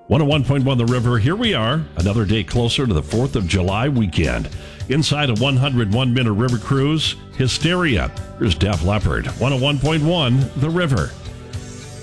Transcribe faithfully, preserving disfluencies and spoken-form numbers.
one oh one point one The River. Here we are, another day closer to the fourth of July weekend. Inside a one hundred one minute river cruise, Hysteria. Here's Def Leppard, one oh one point one The River.